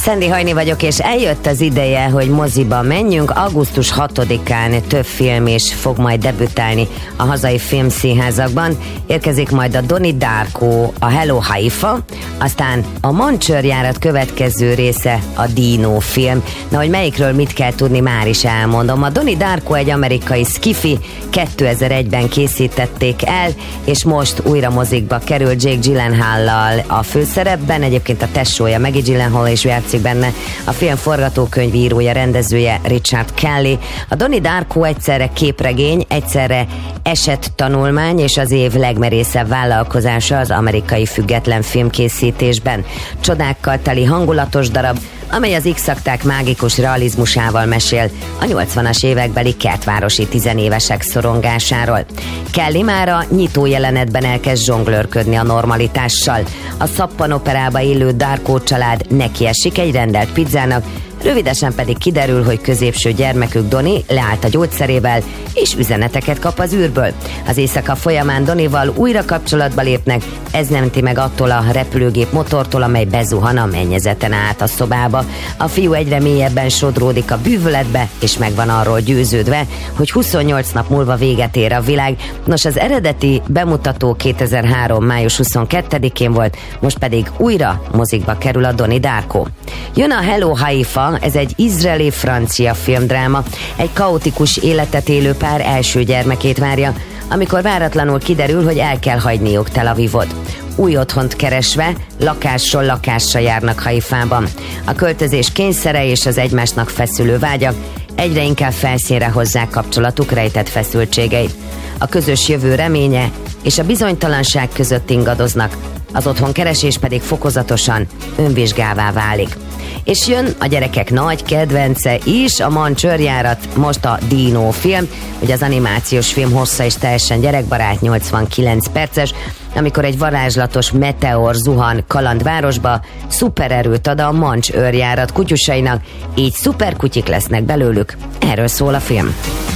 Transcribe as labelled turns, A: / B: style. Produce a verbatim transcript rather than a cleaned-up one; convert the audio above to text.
A: Szendi Hajni vagyok, és eljött az ideje, hogy moziba menjünk. augusztus hatodikán több film is fog majd debütálni a hazai filmszínházakban. Érkezik majd a Donnie Darko, a Hello Haifa, aztán a Mancsőrjárat következő része a Dino film. Na, hogy melyikről mit kell tudni, már is elmondom. A Donnie Darko egy amerikai skifi, kétezer-egyben készítették el, és most újra mozikba kerül Jake Gyllenhaal-lal a főszerepben. Egyébként a tesója Maggie Gyllenhaal is játszik benne, a film forgatókönyvírója, rendezője Richard Kelly. A Donnie Darko egyszerre képregény, egyszerre esettanulmány és az év legmerészebb vállalkozása az amerikai független filmkészítésben. Csodákkal teli hangulatos darab, amely az X-akták mágikus realizmusával mesél a nyolcvanas évekbeli kertvárosi tizenévesek szorongásáról. Kelly már a nyitó jelenetben elkezd zsonglőrködni a normalitással. A szappanoperába élő Darko család nekiesik egy rendelt pizzának, rövidesen pedig kiderül, hogy középső gyermekük Donnie leállt a gyógyszerével, és üzeneteket kap az űrből. Az éjszaka folyamán Donnie-val újra kapcsolatba lépnek, ez nem menti meg attól a repülőgép motortól, amely bezuhan a mennyezeten át a szobába. A fiú egyre mélyebben sodródik a bűvöletbe, és meg van arról győződve, hogy huszonnyolc nap múlva véget ér a világ. Nos, az eredeti bemutató kétezer-három. május huszonkettedikén volt, most pedig újra mozikba kerül a Donnie Darko. Jön a Hello Haifa, ez egy izraeli-francia filmdráma. Egy kaotikus életet élő pár első gyermekét várja, amikor váratlanul kiderül, hogy el kell hagyniuk Tel Avivot. Új otthont keresve, lakásról lakásra járnak Haifában. A költözés kényszere és az egymásnak feszülő vágyak egyre inkább felszínre hozzák kapcsolatuk rejtett feszültségeit. A közös jövő reménye és a bizonytalanság között ingadoznak, az otthonkeresés pedig fokozatosan önvizsgává válik. És jön a gyerekek nagy kedvence is, a Mancsőrjárat, most a Dino film, hogy az animációs film hossza is teljesen gyerekbarát, nyolcvankilenc perces, amikor egy varázslatos meteor zuhan kalandvárosba, szupererőt ad a Mancsőrjárat kutyusainak, így szuperkutyik lesznek belőlük. Erről szól a film.